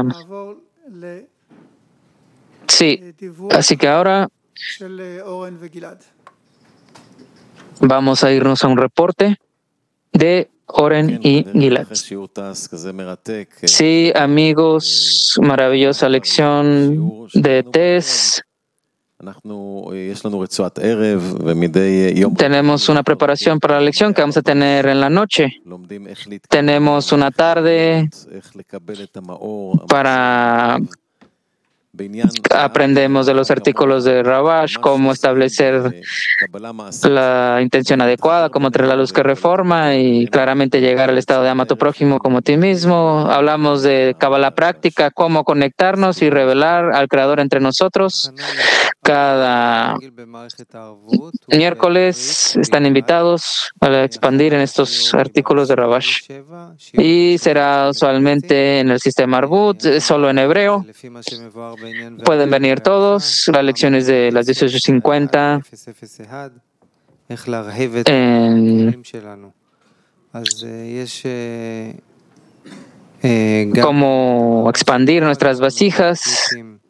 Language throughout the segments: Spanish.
programa. Sí, así que ahora vamos a irnos a un reporte de Oren y Gilad. Sí, amigos, maravillosa lección de Tess. Tenemos una preparación para la lección que vamos a tener en la noche. Tenemos una tarde para aprendemos de los artículos de Rabash, cómo establecer la intención adecuada, cómo traer la luz que reforma y claramente llegar al estado de ama a tu prójimo como a ti mismo. Hablamos de Kabbalah práctica, cómo conectarnos y revelar al Creador entre nosotros. Cada miércoles están invitados a expandir en estos artículos de Rabash. Y será usualmente en el sistema Arbut, solo en hebreo. Pueden venir todos, las lecciones de las 18:50. Cómo expandir nuestras vasijas.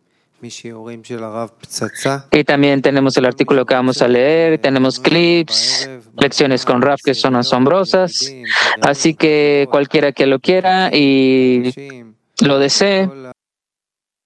Y también tenemos el artículo que vamos a leer, tenemos clips, lecciones con Rav que son asombrosas. Así que cualquiera que lo quiera y lo desee,